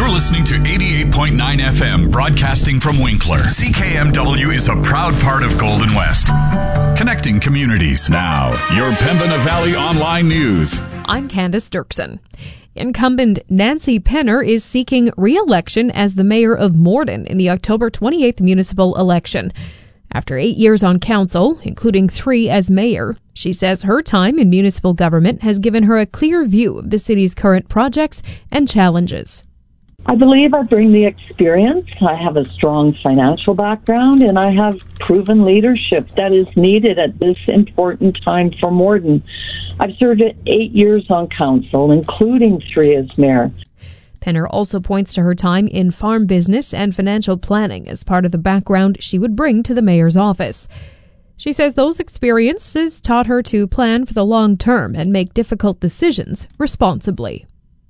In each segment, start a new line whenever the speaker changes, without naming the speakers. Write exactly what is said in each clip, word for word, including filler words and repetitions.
listening to eighty-eight point nine F M, broadcasting from Winkler. C K M W is a proud part of Golden West, connecting communities. Now, your Pembina Valley Online News.
I'm Candace Dirksen. Incumbent Nancy Penner is seeking re-election as the mayor of Morden in the October twenty-eighth municipal election. After eight years on council, including three as mayor, she says her time in municipal government has given her a clear view of the city's current projects and challenges.
I believe I bring the experience. I have a strong financial background, and I have proven leadership that is needed at this important time for Morden. I've served eight years on council, including three as mayor.
Penner also points to her time in farm business and financial planning as part of the background she would bring to the mayor's office. She says those experiences taught her to plan for the long term and make difficult decisions responsibly.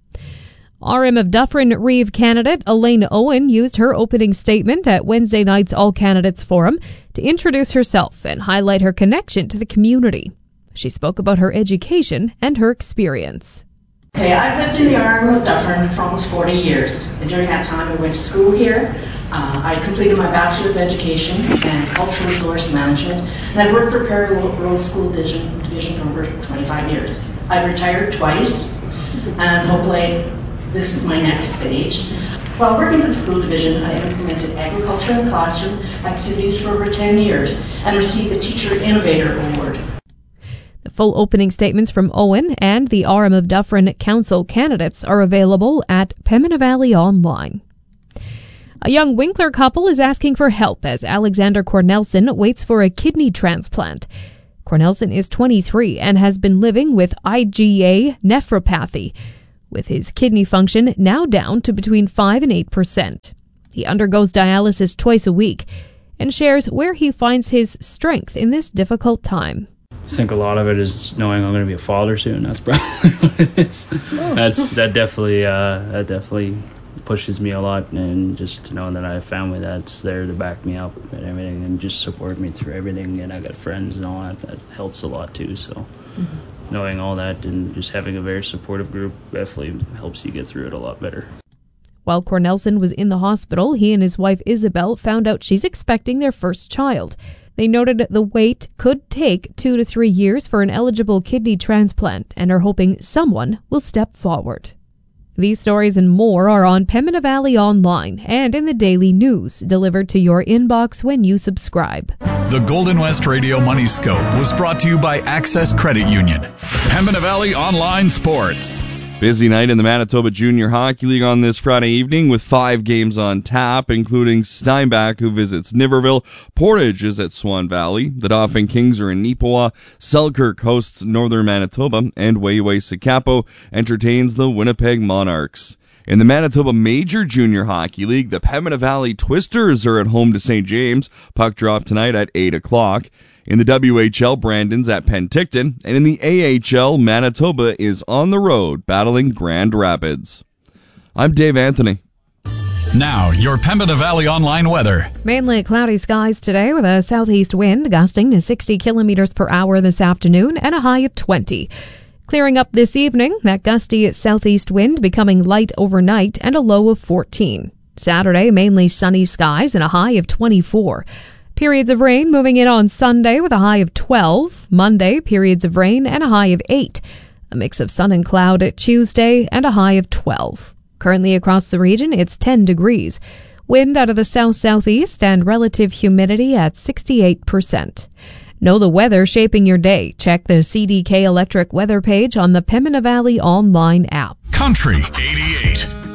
R M of Dufferin Reeve candidate Elaine Owen used her opening statement at Wednesday night's All Candidates Forum to introduce herself and highlight her connection to the community. She spoke about her education and her experience.
Okay, I've lived in the R M of Dufferin for almost forty years, and during that time I went to school here. Uh, I completed my Bachelor of Education and Cultural Resource Management, and I've worked for Perry Road School Division, Division for over twenty-five years. I've retired twice, and hopefully this is my next stage. While working for the school division, I implemented agriculture and classroom activities for over ten years and received the Teacher Innovator Award.
The full opening statements from Owen and the R M of Dufferin Council candidates are available at Pembina Valley Online. A young Winkler couple is asking for help as Alexander Cornelson waits for a kidney transplant. Cornelson is twenty-three and has been living with I G A nephropathy, with his kidney function now down to between five and eight percent. He undergoes dialysis twice a week and shares where he finds his strength in this difficult time.
I think a lot of it is knowing I'm going to be a father soon. That's probably what it is. That's that definitely uh, that definitely pushes me a lot, and just to know that I have family that's there to back me up and everything, and just support me through everything. And I got friends and all that. That helps a lot too. So mm-hmm. knowing all that and just having a very supportive group definitely helps you get through it a lot better.
While Cornelson was in the hospital, he and his wife Isabel found out she's expecting their first child. They noted the wait could take two to three years for an eligible kidney transplant and are hoping someone will step forward. These stories and more are on Pembina Valley Online and in the daily news, delivered to your inbox when you subscribe.
The Golden West Radio Money Scope was brought to you by Access Credit Union. Pembina Valley Online Sports.
Busy night in the Manitoba Junior Hockey League on this Friday evening with five games on tap, including Steinbach, who visits Niverville. Portage is at Swan Valley. The Dauphin Kings are in Neepawa. Selkirk hosts Northern Manitoba, and Wayway-Sikapo entertains the Winnipeg Monarchs. In the Manitoba Major Junior Hockey League, the Pembina Valley Twisters are at home to Saint James. Puck drop tonight at eight o'clock. In the W H L, Brandon's at Penticton, and in the A H L, Manitoba is on the road battling Grand Rapids. I'm Dave Anthony.
Now, your Pembina Valley Online weather.
Mainly cloudy skies today with a southeast wind gusting to sixty kilometers per hour this afternoon and a high of twenty. Clearing up this evening, that gusty southeast wind becoming light overnight and a low of fourteen. Saturday, mainly sunny skies and a high of twenty-four. Periods of rain moving in on Sunday with a high of twelve. Monday, periods of rain and a high of eight. A mix of sun and cloud at Tuesday and a high of twelve. Currently across the region, it's ten degrees. Wind out of the south-southeast and relative humidity at sixty-eight percent. Know the weather shaping your day. Check the C D K Electric weather page on the Pembina Valley Online app.
Country eighty-eight.